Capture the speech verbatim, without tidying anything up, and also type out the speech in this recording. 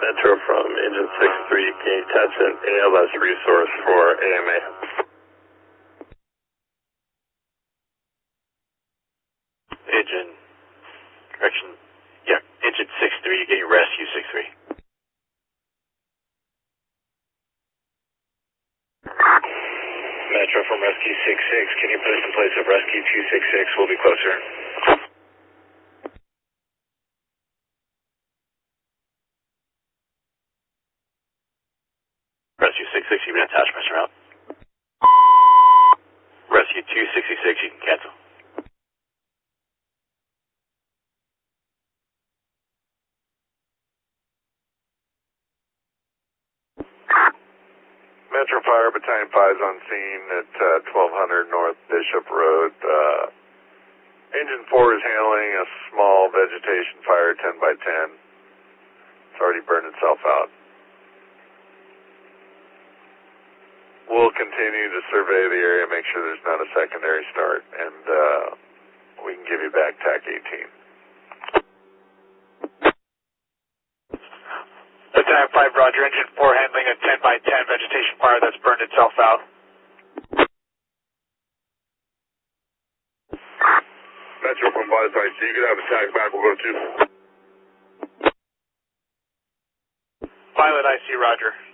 Metro from Engine six three, can you attach an A L S resource for A M A? Engine, correction, yeah, Engine six three, you're getting rescue six three. Metro from Rescue six six, can you put us in place of Rescue two six six? We'll be closer. Rescue six six, you've been attached, Mister Out. Rescue two sixty-six, you can cancel. Metro Fire Battalion five is on scene at uh, twelve hundred North Bishop Road. Uh, engine four is handling a small vegetation fire, ten by ten. It's already burned itself out. We'll continue to survey the area, make sure there's not a secondary start, and uh, we can give you back T A C eighteen. Battalion five, Roger. Engine four handling a ten by ten vegetation fire that's burned itself out. Metro from Body Site, so you can have a tag back. We'll go to two. Pilot, I C, Roger.